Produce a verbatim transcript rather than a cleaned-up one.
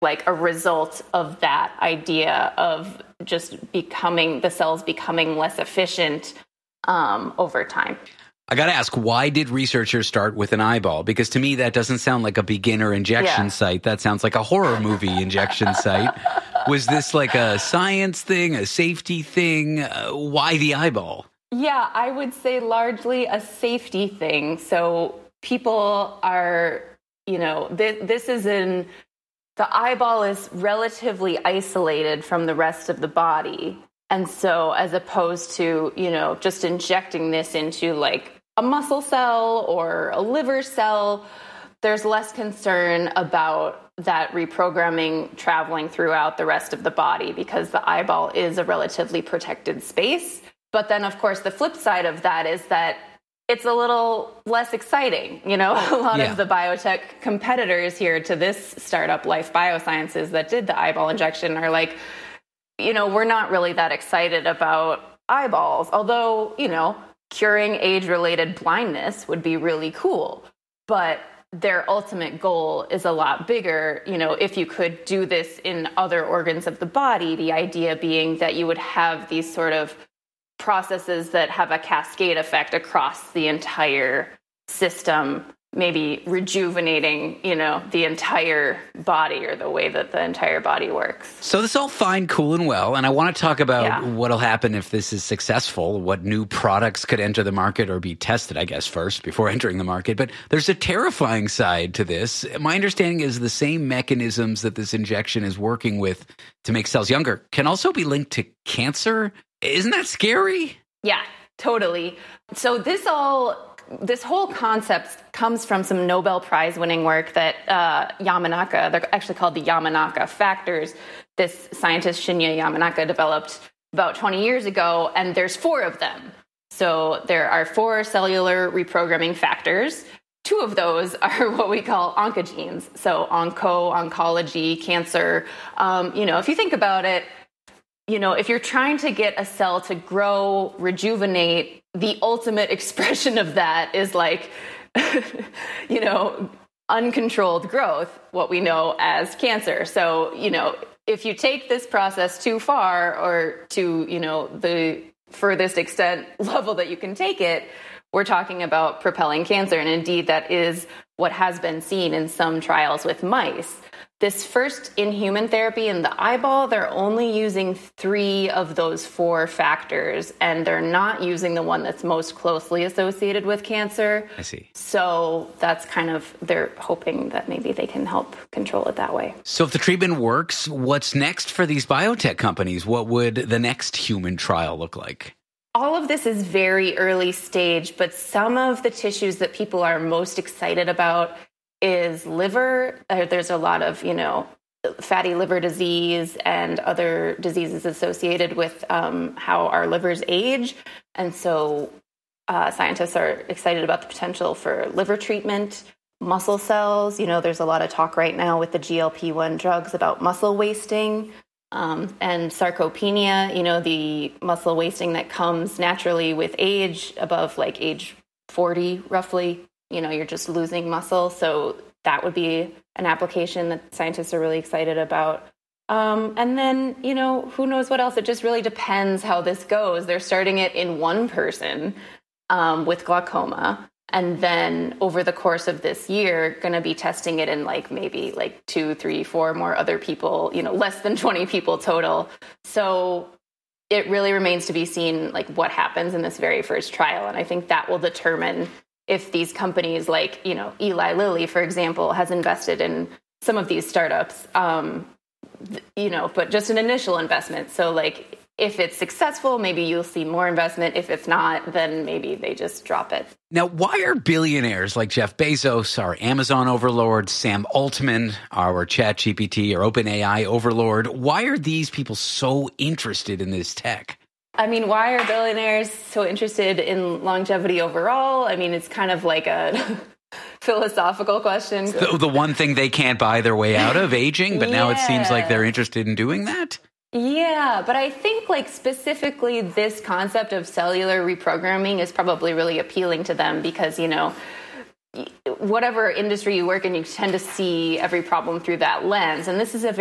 like a result of that idea of just becoming, the cells becoming less efficient um, over time. I got to ask, why did researchers start with an eyeball? Because to me, that doesn't sound like a beginner injection yeah. site. That sounds like a horror movie injection site. Was this like a science thing, a safety thing? Uh, why the eyeball? Yeah, I would say largely a safety thing. So people are, you know, th- this is in, the eyeball is relatively isolated from the rest of the body. And so as opposed to, you know, just injecting this into like a muscle cell or a liver cell, there's less concern about that reprogramming traveling throughout the rest of the body because the eyeball is a relatively protected space. But then, of course, the flip side of that is that it's a little less exciting. You know, a lot yeah. of the biotech competitors here to this startup, Life Biosciences, that did the eyeball injection are like, you know, we're not really that excited about eyeballs, although, you know, curing age-related blindness would be really cool. But their ultimate goal is a lot bigger. You know, if you could do this in other organs of the body, the idea being that you would have these sort of processes that have a cascade effect across the entire system, maybe rejuvenating, you know, the entire body or the way that the entire body works. So this is all fine, cool, and well, and I want to talk about yeah. what'll happen if this is successful, what new products could enter the market or be tested, I guess, first before entering the market. But there's a terrifying side to this. My understanding is the same mechanisms that this injection is working with to make cells younger can also be linked to cancer. Isn't that scary? Yeah, totally. So this all... This whole concept comes from some Nobel Prize winning work that uh, Yamanaka, they're actually called the Yamanaka factors, this scientist Shinya Yamanaka developed about twenty years ago, and there's four of them. So there are four cellular reprogramming factors. Two of those are what we call oncogenes, so onco, oncology, cancer. Um, you know, if you think about it, you know, if you're trying to get a cell to grow, rejuvenate, the ultimate expression of that is like, you know, uncontrolled growth, what we know as cancer. So, you know, if you take this process too far or to, you know, the furthest extent level that you can take it, we're talking about propelling cancer. And indeed, that is what has been seen in some trials with mice. This first in-human therapy in the eyeball, they're only using three of those four factors, and they're not using the one that's most closely associated with cancer. I see. So that's kind of, they're hoping that maybe they can help control it that way. So if the treatment works, what's next for these biotech companies? What would the next human trial look like? All of this is very early stage, but some of the tissues that people are most excited about is liver. There's a lot of, you know, fatty liver disease and other diseases associated with um, how our livers age. And so uh, scientists are excited about the potential for liver treatment, muscle cells. You know, there's a lot of talk right now with the G L P one drugs about muscle wasting um, and sarcopenia, you know, the muscle wasting that comes naturally with age above like age forty, roughly. You know, you're just losing muscle. So that would be an application that scientists are really excited about. Um, and then, you know, who knows what else? It just really depends how this goes. They're starting it in one person um, with glaucoma. And then over the course of this year, going to be testing it in like maybe like two, three, four more other people, you know, less than twenty people total. So it really remains to be seen like what happens in this very first trial. And I think that will determine if these companies like, you know, Eli Lilly, for example, has invested in some of these startups, um, th- you know, but just an initial investment. So like if it's successful, maybe you'll see more investment. If it's not, then maybe they just drop it. Now, why are billionaires like Jeff Bezos, our Amazon overlord, Sam Altman, our ChatGPT or OpenAI overlord, why are these people so interested in this tech? I mean, why are billionaires so interested in longevity overall? I mean, it's kind of like a philosophical question. The, the one thing they can't buy their way out of, aging, but now yeah. it seems like they're interested in doing that? Yeah, but I think like specifically this concept of cellular reprogramming is probably really appealing to them because, you know, whatever industry you work in, you tend to see every problem through that lens. And this is a